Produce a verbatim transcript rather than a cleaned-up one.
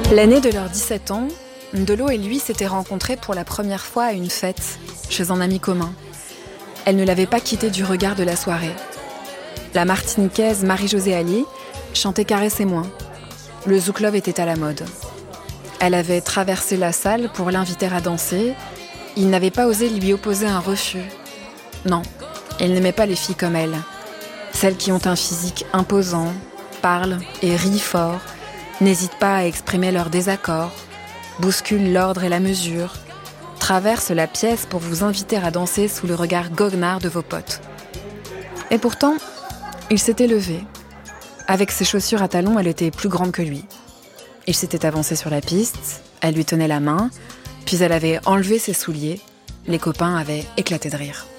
L'année de leurs dix-sept ans, Ndolo et lui s'étaient rencontrés pour la première fois à une fête, chez un ami commun. Elle ne l'avait pas quitté du regard de la soirée. La martiniquaise Marie-Josée Ali chantait Caresse et moi. Le Zouk Love était à la mode. Elle avait traversé la salle pour l'inviter à danser. Il n'avait pas osé lui opposer un refus. Non, il n'aimait pas les filles comme elle. Celles qui ont un physique imposant, parlent et rient fort, n'hésitent pas à exprimer leur désaccord, bousculent l'ordre et la mesure, traversent la pièce pour vous inviter à danser sous le regard goguenard de vos potes. Et pourtant, il s'était levé. Avec ses chaussures à talons, elle était plus grande que lui. Il s'était avancé sur la piste, elle lui tenait la main, puis elle avait enlevé ses souliers. Les copains avaient éclaté de rire.